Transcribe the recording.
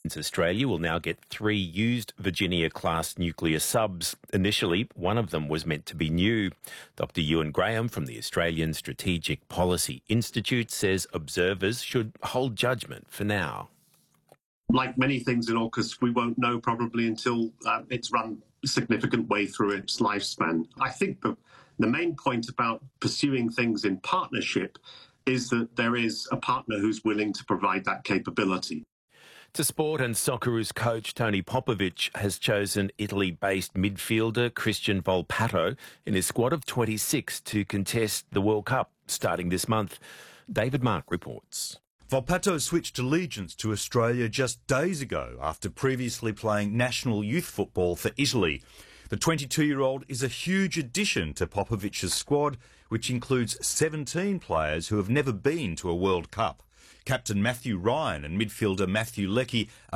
Australia will now get 3 used Virginia-class nuclear subs. Initially, one of them was meant to be new. Dr Ewan Graham from the Australian Strategic Policy Institute says observers should hold judgment for now. Like many things in AUKUS, we won't know probably until it's run a significant way through its lifespan. I think the main point about pursuing things in partnership is that there is a partner who's willing to provide that capability. To sport, and Socceroos coach Tony Popovic has chosen Italy-based midfielder Christian Volpato in his squad of 26 to contest the World Cup starting this month. David Mark reports. Volpato switched allegiance to Australia just days ago after previously playing national youth football for Italy. The 22-year-old is a huge addition to Popovic's squad, which includes 17 players who have never been to a World Cup. Captain Matthew Ryan and midfielder Matthew Leckie